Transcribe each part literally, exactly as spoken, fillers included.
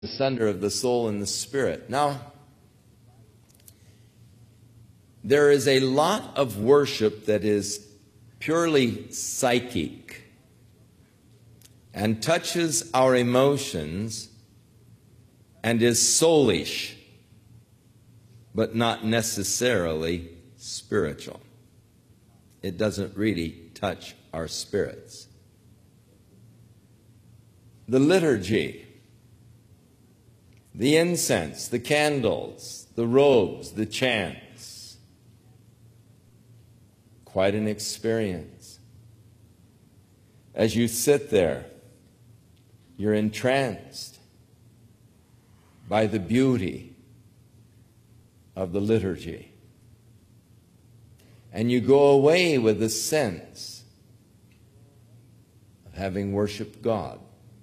asunder of the soul and the spirit. Now, there is a lot of worship that is purely psychic and touches our emotions and is soulish, but not necessarily spiritual. It doesn't really touch our spirits. The liturgy, the incense, the candles, the robes, the chants, quite an experience. As you sit there, you're entranced by the beauty of the liturgy. And you go away with a sense of having worshiped God.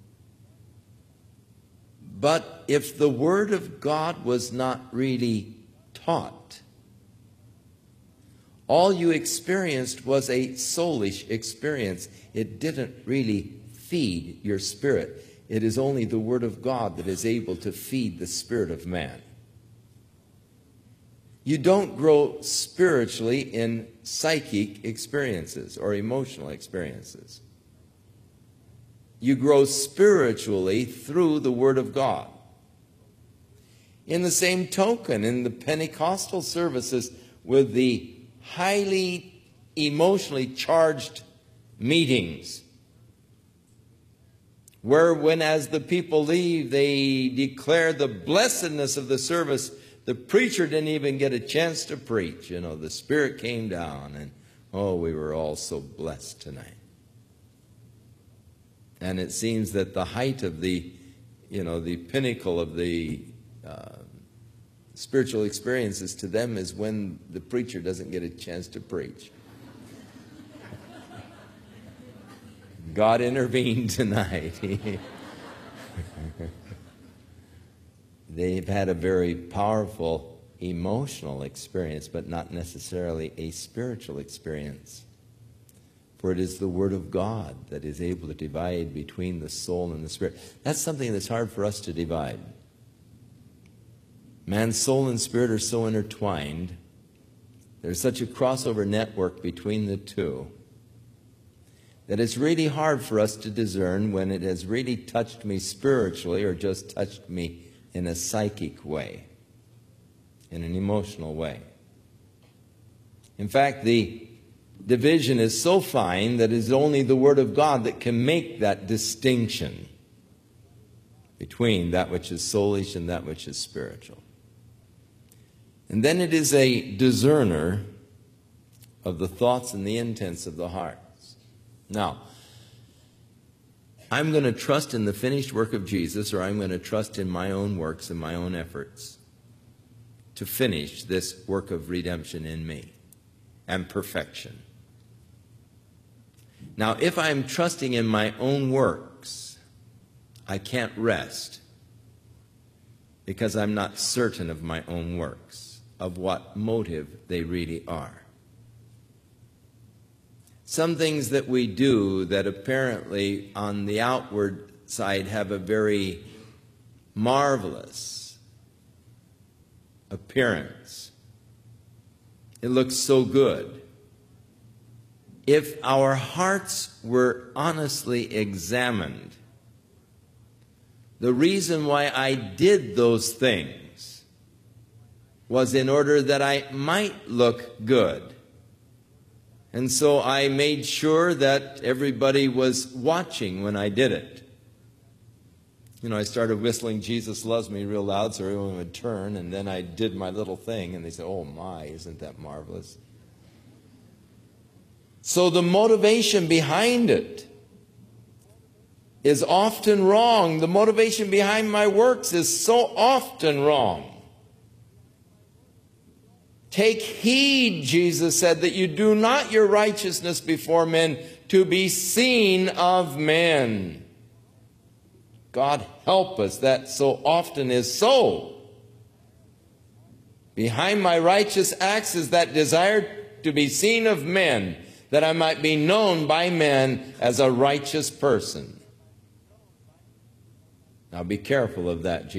But if the Word of God was not really taught, all you experienced was a soulish experience. It didn't really feed your spirit. It is only the Word of God that is able to feed the spirit of man. You don't grow spiritually in psychic experiences or emotional experiences. You grow spiritually through the Word of God. In the same token, in the Pentecostal services with the highly emotionally charged meetings, where when as the people leave, they declare the blessedness of the service, the preacher didn't even get a chance to preach. You know, the Spirit came down and, oh, we were all so blessed tonight. And it seems that the height of the, you know, the pinnacle of the uh, spiritual experiences to them is when the preacher doesn't get a chance to preach. God intervened tonight. They've had a very powerful emotional experience, but not necessarily a spiritual experience. For it is the Word of God that is able to divide between the soul and the spirit. That's something that's hard for us to divide. Man's soul and spirit are so intertwined. There's such a crossover network between the two that it's really hard for us to discern when it has really touched me spiritually or just touched me in a psychic way, in an emotional way. In fact, the division is so fine that it's only the Word of God that can make that distinction between that which is soulish and that which is spiritual. And then it is a discerner of the thoughts and the intents of the hearts. Now, I'm going to trust in the finished work of Jesus, or I'm going to trust in my own works and my own efforts to finish this work of redemption in me and perfection. Now, if I'm trusting in my own works, I can't rest because I'm not certain of my own works, of what motive they really are. Some things that we do that apparently on the outward side have a very marvelous appearance. It looks so good. If our hearts were honestly examined, the reason why I did those things was in order that I might look good. And so I made sure that everybody was watching when I did it. You know, I started whistling Jesus Loves Me real loud so everyone would turn, and then I did my little thing, and they said, oh my, isn't that marvelous? So the motivation behind it is often wrong. The motivation behind my works is so often wrong. Take heed, Jesus said, that you do not your righteousness before men to be seen of men. God help us, that so often is so. Behind my righteous acts is that desire to be seen of men, that I might be known by men as a righteous person. Now be careful of that,